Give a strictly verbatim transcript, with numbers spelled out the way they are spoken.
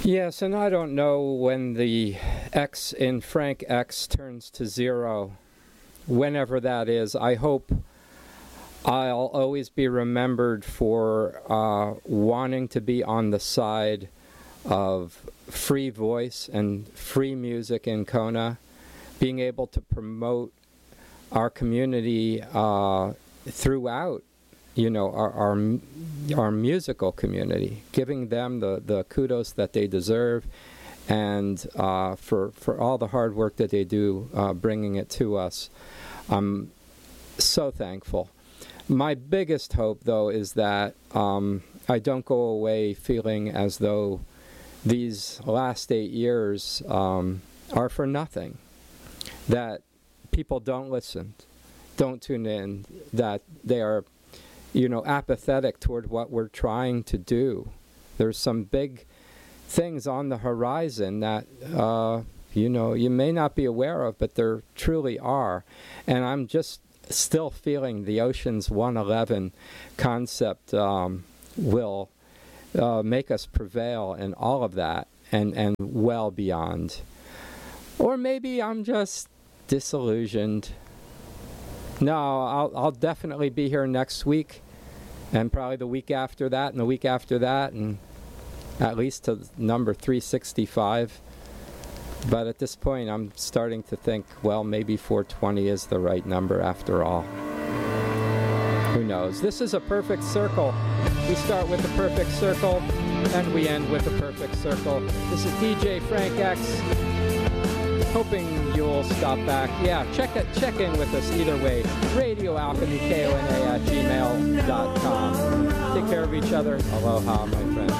Yes, and I don't know when the X in Frank X turns to zero, whenever that is. I hope I'll always be remembered for uh, wanting to be on the side of free voice and free music in Kona, being able to promote our community uh, throughout, you know, our, our our musical community, giving them the, the kudos that they deserve, and uh, for for all the hard work that they do, uh, bringing it to us. I'm so thankful. My biggest hope, though, is that um, I don't go away feeling as though these last eight years um, are for nothing, that people don't listen, don't tune in, that they are, you know, apathetic toward what we're trying to do. There's some big things on the horizon that, uh, you know, you may not be aware of, but there truly are. And I'm just still feeling the Oceans one eleven concept um, will uh, make us prevail in all of that and, and well beyond. Or maybe I'm just disillusioned. No, I'll, I'll definitely be here next week, and probably the week after that, and the week after that, and at least to number three sixty-five. But at this point, I'm starting to think, well, maybe four twenty is the right number after all. Who knows? This is a perfect circle. We start with the perfect circle, and we end with the perfect circle. This is D J Frank X. Hoping you'll stop back. Yeah, check it, check in with us either way. Radio Alchemy, K O N A at gmail dot com. Take care of each other. Aloha, my